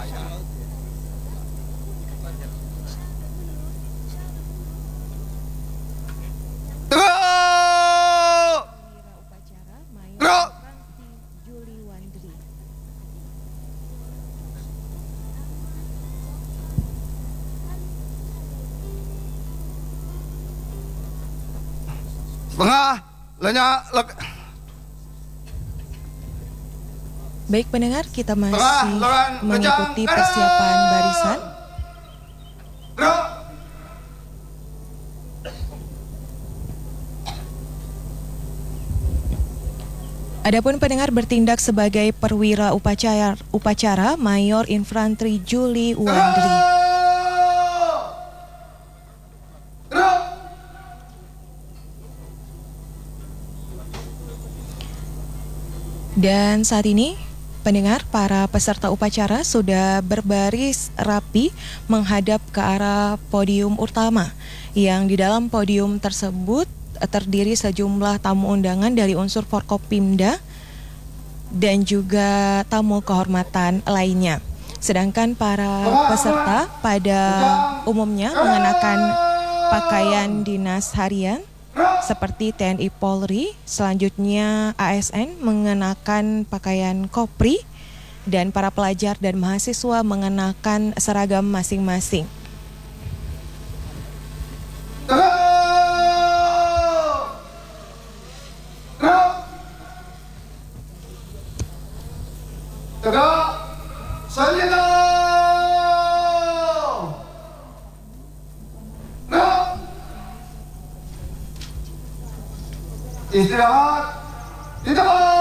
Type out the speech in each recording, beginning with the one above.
Baik pendengar, kita masih mengikuti persiapan barisan. Adapun pendengar bertindak sebagai perwira upacara Mayor Infanteri Juli Wandri. Dan saat ini pendengar, para peserta upacara sudah berbaris rapi menghadap ke arah podium utama, yang di dalam podium tersebut terdiri sejumlah tamu undangan dari unsur Forkopimda dan juga tamu kehormatan lainnya. Sedangkan para peserta pada umumnya mengenakan pakaian dinas harian seperti TNI Polri, selanjutnya ASN mengenakan pakaian kopri, dan para pelajar dan mahasiswa mengenakan seragam masing-masing. Istirahat, istirahat.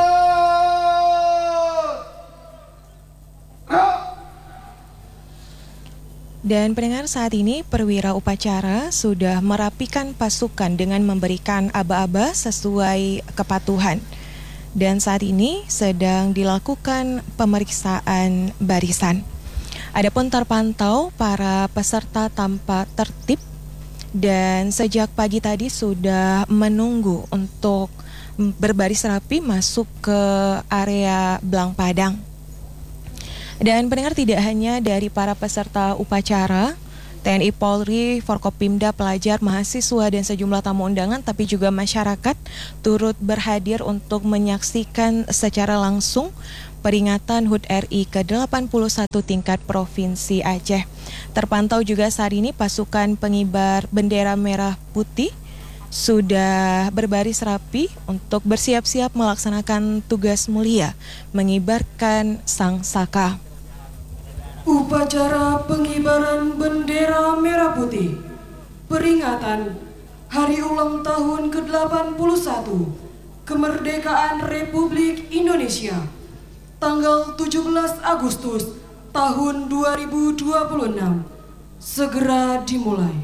Dan pendengar, saat ini perwira upacara sudah merapikan pasukan dengan memberikan aba-aba sesuai kepatuhan. Dan saat ini sedang dilakukan pemeriksaan barisan. Adapun terpantau para peserta tampak tertib dan sejak pagi tadi sudah menunggu untuk berbaris rapi masuk ke area Blang Padang. Dan pendengar, tidak hanya dari para peserta upacara, TNI Polri, Forkopimda, pelajar, mahasiswa, dan sejumlah tamu undangan, tapi juga masyarakat turut berhadir untuk menyaksikan secara langsung peringatan HUT RI ke-81 tingkat Provinsi Aceh. Terpantau juga saat ini pasukan pengibar bendera merah putih sudah berbaris rapi untuk bersiap-siap melaksanakan tugas mulia mengibarkan sang saka. Upacara pengibaran bendera merah putih, peringatan Hari Ulang Tahun ke-81 Kemerdekaan Republik Indonesia, tanggal 17 Agustus tahun 2026, segera dimulai.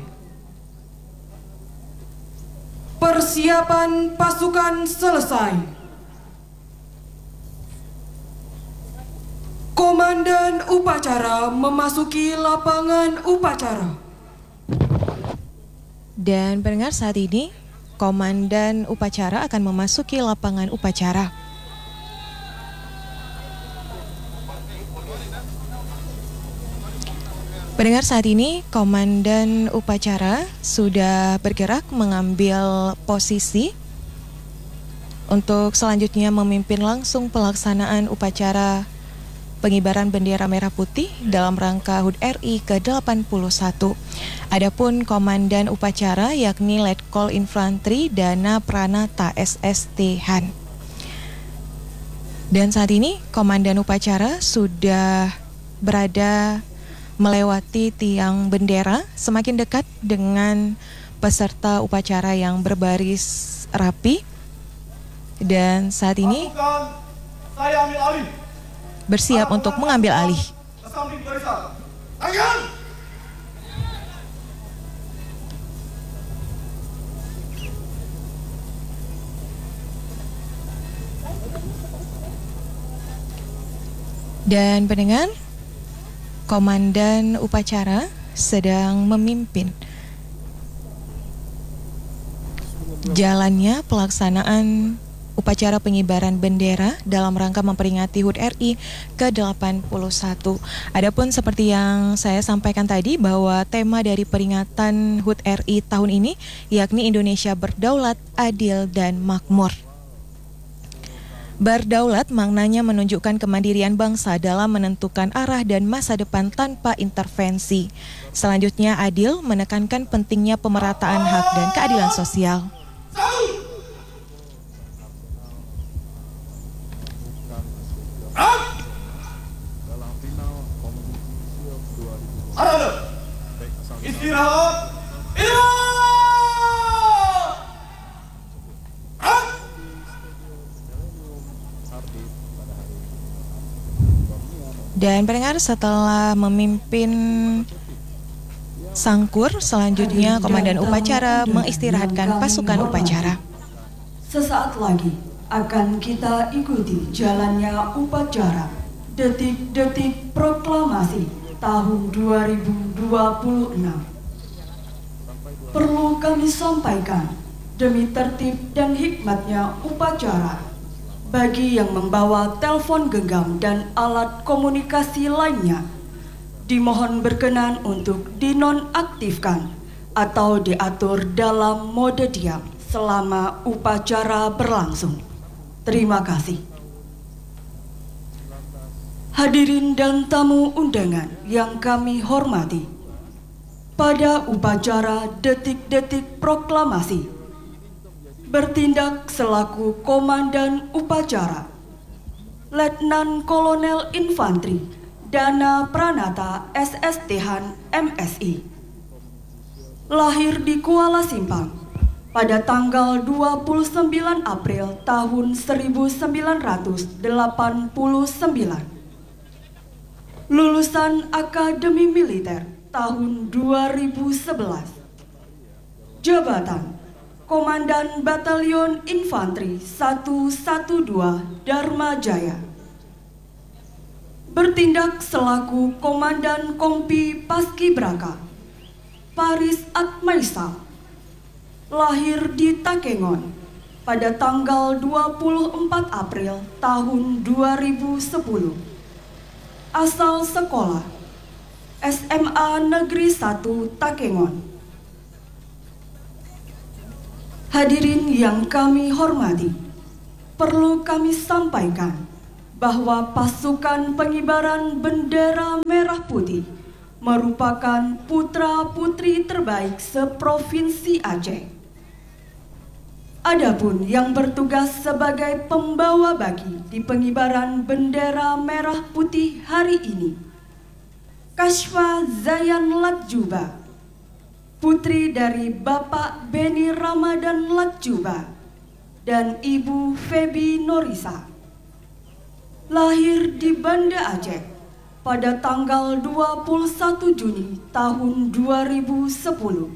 Persiapan pasukan selesai. Komandan upacara memasuki lapangan upacara. Dan pendengar, saat ini komandan upacara akan memasuki lapangan upacara. Pendengar, saat ini komandan upacara sudah bergerak mengambil posisi untuk selanjutnya memimpin langsung pelaksanaan upacara pengibaran bendera merah putih dalam rangka HUT RI ke-81. Adapun komandan upacara yakni Letkol Infanteri Dana Pranata SST Han. Dan saat ini komandan upacara sudah berada melewati tiang bendera, semakin dekat dengan peserta upacara yang berbaris rapi. Dan saat ini Saya ambil alih. Bersiap untuk mengambil alih. Dan pendengar, komandan upacara sedang memimpin jalannya pelaksanaan upacara pengibaran bendera dalam rangka memperingati HUT RI ke-81. Adapun seperti yang saya sampaikan tadi bahwa tema dari peringatan HUT RI tahun ini yakni Indonesia berdaulat, adil, dan makmur. Berdaulat maknanya menunjukkan kemandirian bangsa dalam menentukan arah dan masa depan tanpa intervensi. Selanjutnya, adil menekankan pentingnya pemerataan hak dan keadilan sosial. Istirahat. Dan pendengar, setelah memimpin sangkur, selanjutnya Komandan Upacara mengistirahatkan pasukan upacara. Sesaat lagi akan kita ikuti jalannya upacara detik-detik proklamasi tahun 2026. Perlu kami sampaikan demi tertib dan hikmatnya upacara. Bagi yang membawa telepon genggam dan alat komunikasi lainnya, dimohon berkenan untuk dinonaktifkan atau diatur dalam mode diam selama upacara berlangsung. Terima kasih. Hadirin dan tamu undangan yang kami hormati, pada upacara detik-detik proklamasi, bertindak selaku Komandan Upacara Letnan Kolonel Infantri Dana Pranata SSThan MSI. Lahir di Kuala Simpang pada tanggal 29 April tahun 1989. Lulusan Akademi Militer tahun 2011. Jabatan Komandan Batalion Infantri 112 Dharma Jaya. Bertindak selaku Komandan Kompi Paskibraka Paris Atmaisa. Lahir di Takengon pada tanggal 24 April tahun 2010. Asal sekolah SMA Negeri 1 Takengon. Hadirin yang kami hormati, perlu kami sampaikan bahwa pasukan pengibaran bendera merah putih merupakan putra-putri terbaik seprovinsi Aceh. Adapun yang bertugas sebagai pembawa baki di pengibaran bendera merah putih hari ini, Kashfa Zayan Latjuba, putri dari Bapak Beni Ramadan Latjuba dan Ibu Febi Norisa. Lahir di Banda Aceh pada tanggal 21 Juni tahun 2010.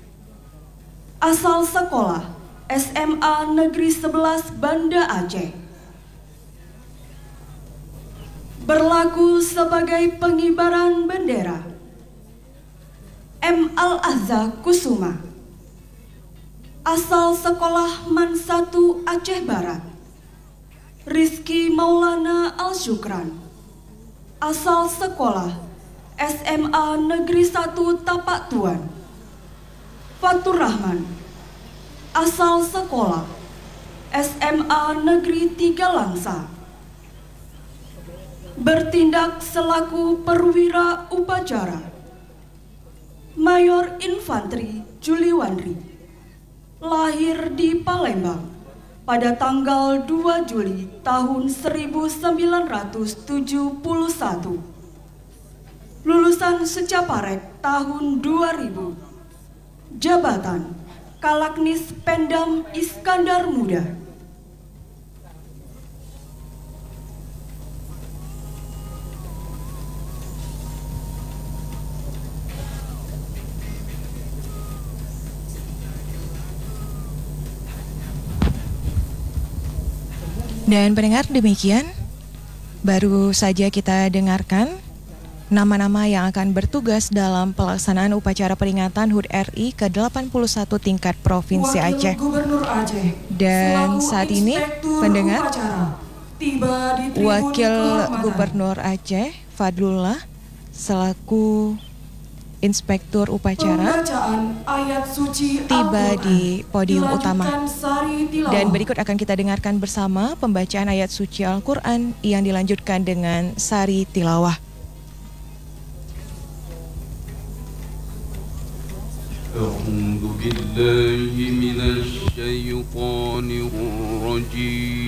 Asal sekolah SMA Negeri 11 Banda Aceh. Berlaku sebagai pengibaran bendera M. Al-Azza Kusuma. Asal sekolah MAN 1 Aceh Barat. Rizky Maulana Al-Syukran. Asal sekolah SMA Negeri 1 Tapak Tuan. Fatur Rahman. Asal sekolah SMA Negeri 3 Langsa. Bertindak selaku perwira upacara Mayor Infantri Juliwandri. Lahir di Palembang pada tanggal 2 Juli tahun 1971. Lulusan Secaparek tahun 2000. Jabatan Kalaknis Pendam Iskandar Muda. Dan pendengar, demikian baru saja kita dengarkan nama-nama yang akan bertugas dalam pelaksanaan upacara peringatan HUT RI ke-81 tingkat Provinsi Aceh. Gubernur Aceh. Dan saat ini, pendengar, tiba di Wakil Gubernur Aceh, Fadlullah, selaku Inspektur Upacara, ayat suci tiba di podium utama. Dan berikut akan kita dengarkan bersama pembacaan ayat suci Al-Quran yang dilanjutkan dengan sari tilawah. أعوذ بالله من الشيطان الرجيم